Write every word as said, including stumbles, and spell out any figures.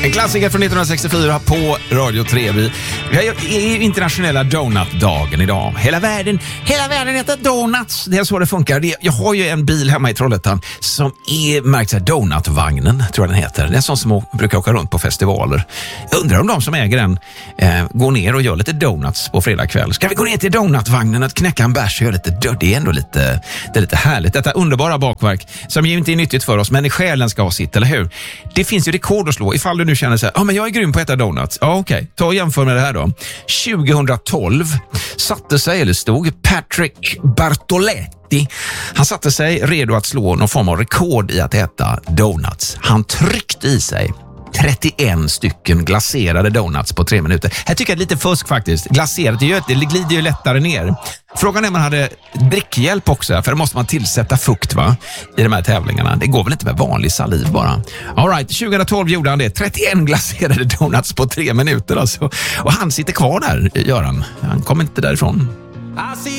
En klassiker från nittonhundrasextiofyra på Radio tre. Vi är ju internationella donutdagen idag. Hela världen, hela världen heter donuts. Det är så det funkar. Jag har ju en bil hemma i Trollhättan som är märkt så här, donutvagnen tror jag den heter. Det är en sån som brukar åka runt på festivaler. Jag undrar om de som äger den eh, går ner och gör lite donuts på fredag kväll. Ska vi gå ner till donutvagnen och knäcka en bärs och göra lite död? Det är ändå lite, det är lite härligt. Detta underbara bakverk som ju inte är nyttigt för oss, men i själen ska ha sitt, eller hur? Det finns ju rekord att slå. Ifall du nu känner så här, ja ah, men jag är grym på att äta donuts. Ja okej, okay. Ta och jämför med det här då. tjugohundratolv satte sig, eller stod, Patrick Bartoletti. Han satte sig redo att slå någon form av rekord i att äta donuts. Han tryckte i sig trettioen stycken glaserade donuts på tre minuter. Här tycker jag lite fusk faktiskt. Glaserat, det, det glider ju lättare ner. Frågan är om man hade drickhjälp också, för då måste man tillsätta fukt va, i de här tävlingarna. Det går väl inte med vanlig saliv bara. All right, tjugohundratolv gjorde han det. trettioen glaserade donuts på tre minuter alltså. Och han sitter kvar där, Göran. Han kommer inte därifrån.